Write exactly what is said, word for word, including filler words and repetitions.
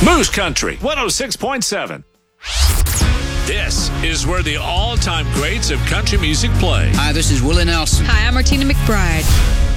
Moose Country, one oh six point seven. This is where the all-time greats of country music play. Hi, this is Willie Nelson. Hi, I'm Martina McBride.